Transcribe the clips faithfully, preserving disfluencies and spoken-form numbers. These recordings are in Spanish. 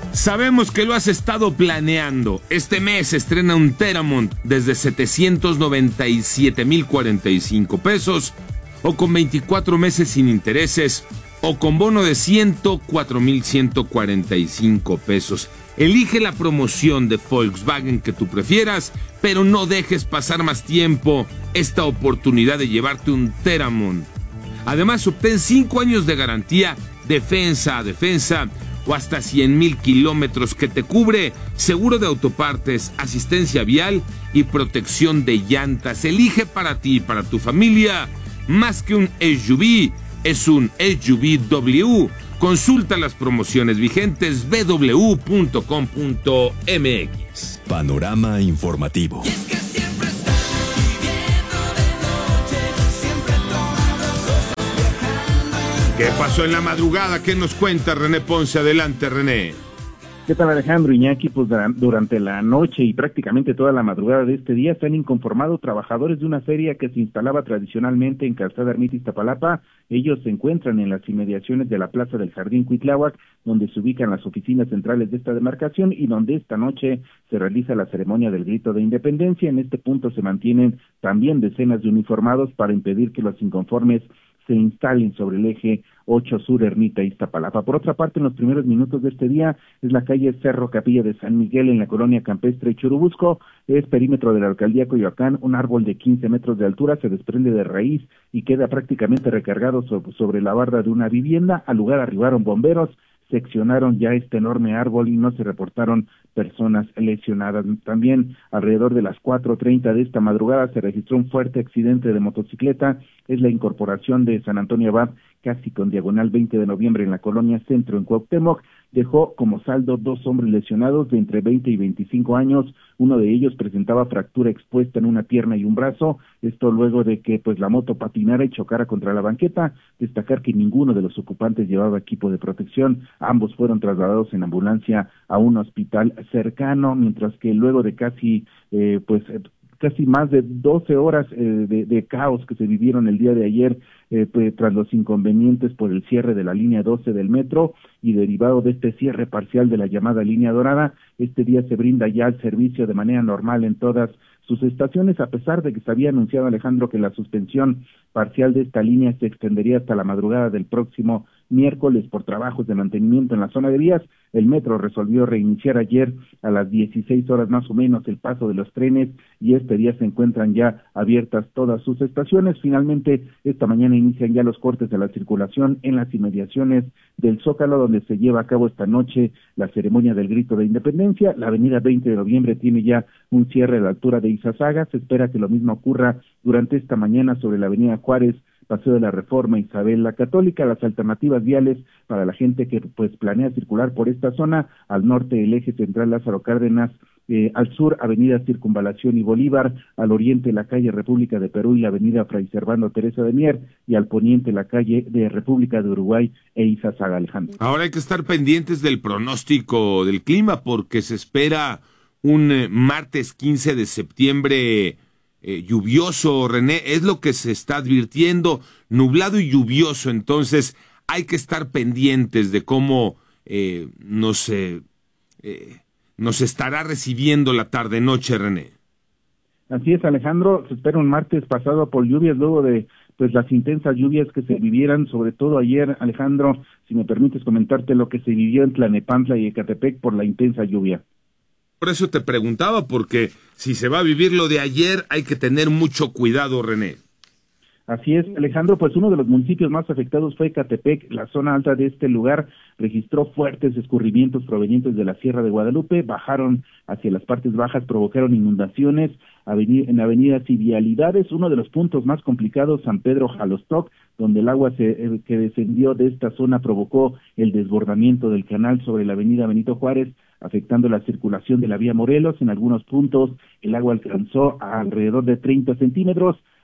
Sabemos que lo has estado planeando. Este mes se estrena un Teramont desde setecientos noventa y siete mil cuarenta y cinco pesos, o con veinticuatro meses sin intereses, o con bono de ciento cuatro mil ciento cuarenta y cinco pesos. Elige la promoción de Volkswagen que tú prefieras, pero no dejes pasar más tiempo esta oportunidad de llevarte un Teramont. Además, obtén cinco años de garantía, defensa a defensa, o hasta cien mil kilómetros que te cubre seguro de autopartes, asistencia vial y protección de llantas. Elige para ti y para tu familia más que un S U V, es un S U V W. Consulta las promociones vigentes b w punto com punto m x. Panorama informativo. ¿Qué pasó en la madrugada? ¿Qué nos cuenta René Ponce? Adelante, René. ¿Qué tal, Alejandro Iñaki? Pues durante la noche y prácticamente toda la madrugada de este día se han inconformado trabajadores de una feria que se instalaba tradicionalmente en Calzada Ermita, Iztapalapa. Ellos se encuentran en las inmediaciones de la Plaza del Jardín Cuitláhuac, donde se ubican las oficinas centrales de esta demarcación y donde esta noche se realiza la ceremonia del Grito de Independencia. En este punto se mantienen también decenas de uniformados para impedir que los inconformes se instalen sobre el eje ocho Sur Ermita Iztapalapa. Por otra parte, en los primeros minutos de este día es la calle Cerro Capilla de San Miguel en la colonia campestre Churubusco, es perímetro de la alcaldía Coyoacán. Un árbol de quince metros de altura se desprende de raíz y queda prácticamente recargado sobre, sobre la barda de una vivienda. Al lugar arribaron bomberos, seccionaron ya este enorme árbol y no se reportaron personas lesionadas. También alrededor de las cuatro treinta de esta madrugada se registró un fuerte accidente de motocicleta. Es la incorporación de San Antonio Abad, casi con diagonal veinte de noviembre en la colonia Centro en Cuauhtémoc. Dejó como saldo dos hombres lesionados de entre veinte y veinticinco años. Uno de ellos presentaba fractura expuesta en una pierna y un brazo. Esto luego de que pues la moto patinara y chocara contra la banqueta. Destacar que ninguno de los ocupantes llevaba equipo de protección. Ambos fueron trasladados en ambulancia a un hospital cercano, mientras que luego de casi eh, pues casi más de doce horas eh, de, de caos que se vivieron el día de ayer, eh, pues, tras los inconvenientes por el cierre de la línea doce del metro y derivado de este cierre parcial de la llamada línea dorada, este día se brinda ya el servicio de manera normal en todas sus estaciones, a pesar de que se había anunciado, Alejandro, que la suspensión parcial de esta línea se extendería hasta la madrugada del próximo miércoles por trabajos de mantenimiento en la zona de vías. El metro resolvió reiniciar ayer a las dieciséis horas más o menos el paso de los trenes y este día se encuentran ya abiertas todas sus estaciones. Finalmente, esta mañana inician ya los cortes de la circulación en las inmediaciones del Zócalo, donde se lleva a cabo esta noche la ceremonia del Grito de Independencia. La avenida veinte de noviembre tiene ya un cierre a la altura de Izazaga. Se espera que lo mismo ocurra durante esta mañana sobre la avenida Juárez, Paseo de la Reforma, Isabel la Católica. Las alternativas viales para la gente que pues planea circular por esta zona: al norte el eje central Lázaro Cárdenas, eh, al sur avenida Circunvalación y Bolívar, al oriente la calle República de Perú y la avenida Fray Servando Teresa de Mier, y al poniente la calle de República de Uruguay e Izazaga, Alejandro. Ahora hay que estar pendientes del pronóstico del clima porque se espera un eh, martes quince de septiembre Eh, lluvioso, René, es lo que se está advirtiendo, nublado y lluvioso. Entonces hay que estar pendientes de cómo eh, nos, eh, eh, nos estará recibiendo la tarde-noche, René. Así es, Alejandro, se espera un martes pasado por lluvias luego de pues las intensas lluvias que se vivieran, sobre todo ayer, Alejandro, si me permites comentarte lo que se vivió en Tlanepantla y Ecatepec por la intensa lluvia. Por eso te preguntaba, porque si se va a vivir lo de ayer, hay que tener mucho cuidado, René. Así es, Alejandro, pues uno de los municipios más afectados fue Ecatepec. La zona alta de este lugar registró fuertes escurrimientos provenientes de la Sierra de Guadalupe, bajaron hacia las partes bajas, provocaron inundaciones en avenidas y vialidades. Uno de los puntos más complicados, San Pedro Jalostoc, donde el agua se, eh, que descendió de esta zona provocó el desbordamiento del canal sobre la avenida Benito Juárez, afectando la circulación de la vía Morelos. En algunos puntos el agua alcanzó a alrededor de treinta centímetros.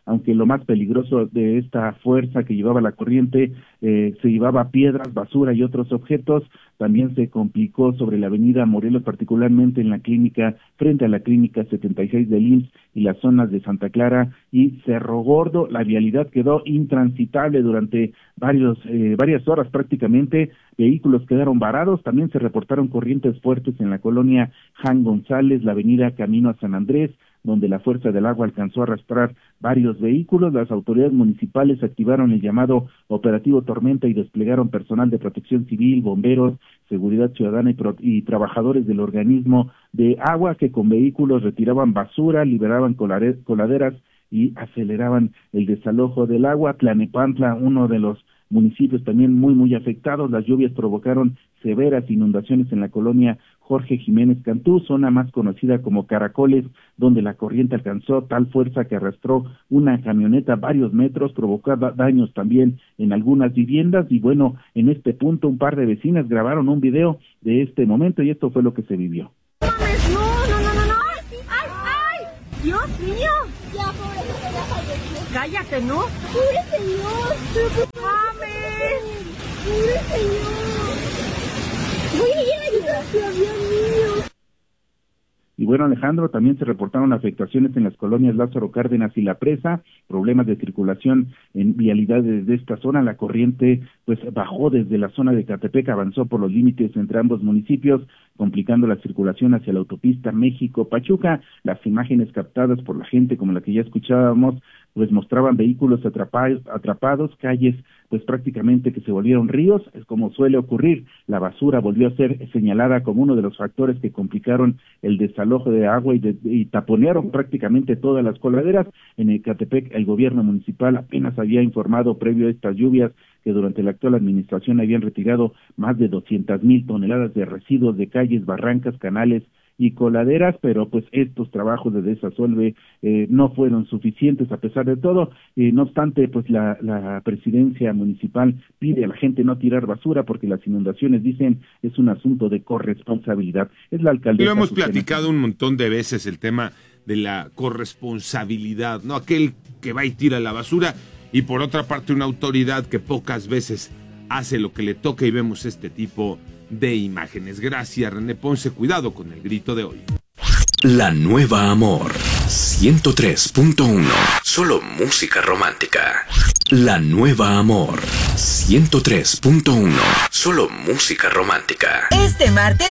aunque lo más peligroso de esta fuerza que llevaba la corriente eh, se llevaba piedras, basura y otros objetos. También se complicó sobre la avenida Morelos, particularmente en la clínica, frente a la clínica setenta y seis del I M S S y las zonas de Santa Clara y Cerro Gordo. La vialidad quedó intransitable durante varios eh, varias horas prácticamente. Vehículos quedaron varados. También se reportaron corrientes fuertes en la colonia Jan González, la avenida Camino a San Andrés, donde la fuerza del agua alcanzó a arrastrar varios vehículos. Las autoridades municipales activaron el llamado Operativo Tormenta y desplegaron personal de protección civil, bomberos, seguridad ciudadana y, pro- y trabajadores del organismo de agua que con vehículos retiraban basura, liberaban colare- coladeras y aceleraban el desalojo del agua. Tlanepantla, uno de los municipios también muy, muy afectados. Las lluvias provocaron severas inundaciones en la colonia Jorge Jiménez Cantú, zona más conocida como Caracoles, donde la corriente alcanzó tal fuerza que arrastró una camioneta varios metros, provocaba daños también en algunas viviendas. Y bueno, en este punto un par de vecinas grabaron un video de este momento y esto fue lo que se vivió. No, no, no, no, no. ¡Ay, ay! ¡Dios mío! Ya, pobre, ya falleció. Cállate, ¿no? ¡Pobre señor! ¡Mames! ¡Pobre señor! ¡Voy a ir a ayudar, Dios mío! Y bueno, Alejandro, también se reportaron afectaciones en las colonias Lázaro Cárdenas y La Presa, problemas de circulación en vialidades de esta zona. La corriente pues bajó desde la zona de Catepec, avanzó por los límites entre ambos municipios, complicando la circulación hacia la autopista México-Pachuca. Las imágenes captadas por la gente, como la que ya escuchábamos, pues mostraban vehículos atrapados, atrapados, calles pues prácticamente que se volvieron ríos. Es como suele ocurrir, la basura volvió a ser señalada como uno de los factores que complicaron el desalojo de agua y, de, y taponearon prácticamente todas las coladeras. En Ecatepec, el gobierno municipal apenas había informado previo a estas lluvias que durante la actual administración habían retirado más de doscientas mil toneladas de residuos de calles, barrancas, canales y coladeras, pero pues estos trabajos de desasolve eh, no fueron suficientes a pesar de todo. Eh, no obstante, pues la, la presidencia municipal pide a la gente no tirar basura porque las inundaciones, dicen, es un asunto de corresponsabilidad. Es la alcaldesa. Lo hemos Susana. platicado un montón de veces, el tema de la corresponsabilidad, ¿no? Aquel que va y tira la basura y por otra parte una autoridad que pocas veces hace lo que le toca y vemos este tipo de imágenes. Gracias, René Ponce. Cuidado con el grito de hoy. La Nueva Amor ciento tres punto uno. Solo música romántica. La Nueva Amor ciento tres punto uno. Solo música romántica. Este martes